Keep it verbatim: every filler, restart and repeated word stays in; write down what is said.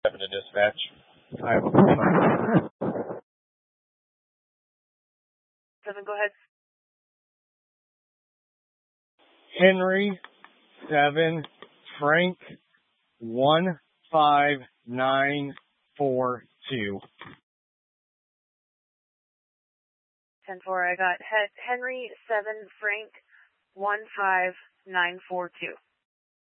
Seven to dispatch. I have a Seven, go ahead. Henry seven Frank one five nine four two. Ten four. I got he- Henry seven Frank one five nine four two.